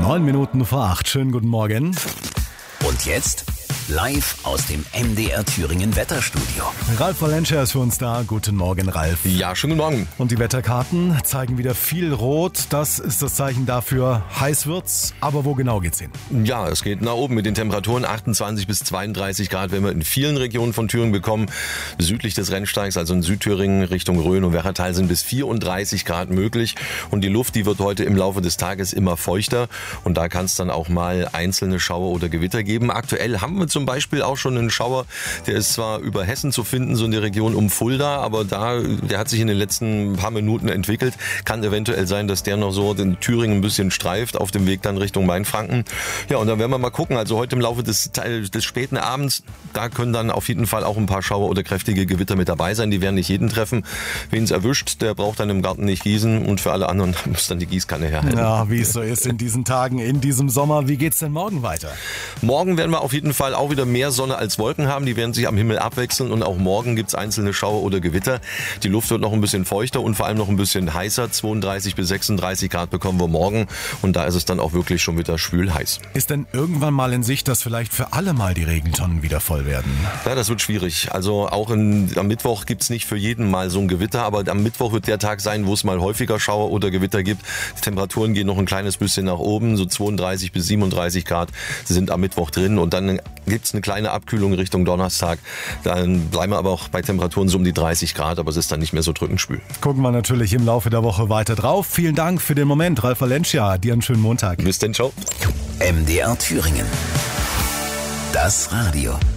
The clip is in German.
9 Minuten vor 8. Schönen guten Morgen. Und jetzt live aus dem MDR Thüringen Wetterstudio. Ralf Valencia ist für uns da. Guten Morgen, Ralf. Ja, schönen guten Morgen. Und die Wetterkarten zeigen wieder viel Rot. Das ist das Zeichen dafür, heiß wird's. Aber wo genau geht's hin? Ja, es geht nach oben mit den Temperaturen 28 bis 32 Grad, wenn wir in vielen Regionen von Thüringen bekommen. Südlich des Rennsteigs, also in Südthüringen Richtung Rhön und Werratal, sind bis 34 Grad möglich. Und die Luft, die wird heute im Laufe des Tages immer feuchter. Und da kann es dann auch mal einzelne Schauer oder Gewitter geben. Aktuell haben wir zum Beispiel auch schon einen Schauer, der ist zwar über Hessen zu finden, so in der Region um Fulda, aber der hat sich in den letzten paar Minuten entwickelt. Kann eventuell sein, dass der noch so den Thüringen ein bisschen streift, auf dem Weg dann Richtung Mainfranken. Ja, und dann werden wir mal gucken. Also heute im Laufe des späten Abends, da können dann auf jeden Fall auch ein paar Schauer oder kräftige Gewitter mit dabei sein. Die werden nicht jeden treffen. Wen es erwischt, der braucht dann im Garten nicht gießen und für alle anderen muss dann die Gießkanne herhalten. Ja, wie es so ist in diesen Tagen, in diesem Sommer. Wie geht's denn morgen weiter? Morgen werden wir auf jeden Fall auch wieder mehr Sonne als Wolken haben. Die werden sich am Himmel abwechseln und auch morgen gibt es einzelne Schauer oder Gewitter. Die Luft wird noch ein bisschen feuchter und vor allem noch ein bisschen heißer. 32 bis 36 Grad bekommen wir morgen und da ist es dann auch wirklich schon wieder schwül heiß. Ist denn irgendwann mal in Sicht, dass vielleicht für alle mal die Regentonnen wieder voll werden? Ja, das wird schwierig. Also auch am Mittwoch gibt es nicht für jeden mal so ein Gewitter, aber am Mittwoch wird der Tag sein, wo es mal häufiger Schauer oder Gewitter gibt. Die Temperaturen gehen noch ein kleines bisschen nach oben, so 32 bis 37 Grad sind am Mittwoch drin und dann gibt es eine kleine Abkühlung Richtung Donnerstag. Dann bleiben wir aber auch bei Temperaturen so um die 30 Grad, aber es ist dann nicht mehr so drückend schwül. Gucken wir natürlich im Laufe der Woche weiter drauf. Vielen Dank für den Moment, Ralf Valencia. Dir einen schönen Montag. Bis dann, ciao. MDR Thüringen. Das Radio.